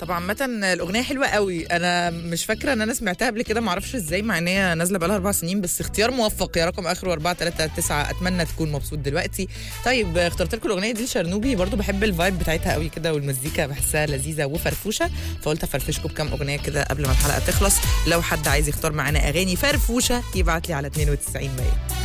طبعا عامة الأغنية حلوة قوي، أنا مش فاكرة إن أنا سمعتها قبل كده، معرفش إزاي مع إن هي نازلة بقالها 4 سنين، بس اختيار موفق يا رقم آخره 439. أتمنى تكون مبسوط دلوقتي. طيب اخترت لكم الأغنية دي لشرنوبي، برضو بحب الفايب بتاعتها قوي كده، والمزيكا بحسها لذيذة وفرفوشة، فقلت أفرفشكم بكام أغنية كده قبل ما الحلقة تخلص. لو حد عايز يختار معانا أغاني فرفوشة يبعت لي على 92 100.